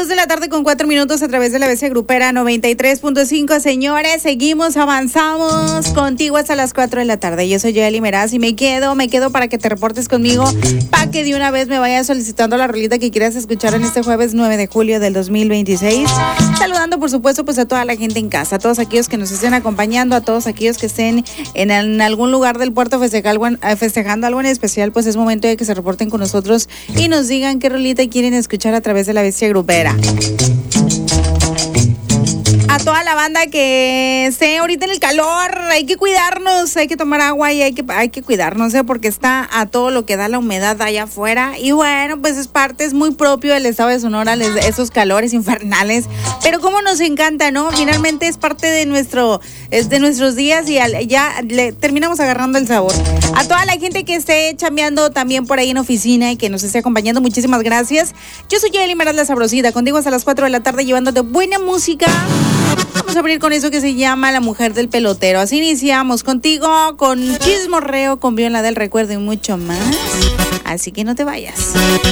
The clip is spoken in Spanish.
2 de la tarde con 4 minutos a través de la bestia grupera 93.5. Señores, seguimos, avanzamos contigo hasta las 4 de la tarde. Yo soy Joely Meraz y me quedo para que te reportes conmigo, para que de una vez me vayas solicitando la rolita que quieras escuchar en este jueves 9 de julio del 2026. Saludando, por supuesto, pues a toda la gente en casa, a todos aquellos que nos estén acompañando, a todos aquellos que estén en algún lugar del puerto festejando algo en especial. Pues es momento de que se reporten con nosotros y nos digan qué rolita quieren escuchar a través de la bestia grupera. A toda la banda que esté ahorita en el calor, hay que cuidarnos, hay que tomar agua y hay que cuidarnos, porque está a todo lo que da la humedad allá afuera. Y bueno, pues es muy propio del estado de Sonora, esos calores infernales. Pero como nos encanta, ¿no? Finalmente es parte de nuestros días y ya le terminamos agarrando el sabor. A toda la gente que esté chambeando también por ahí en oficina y que nos esté acompañando, muchísimas gracias. Yo soy Joely Meraz, la sabrosita, contigo hasta las 4 de la tarde llevándote buena música. Vamos a abrir con eso que se llama La Mujer del Pelotero. Así iniciamos contigo, con chismorreo, con Viola del Recuerdo y mucho más. Así que no te vayas.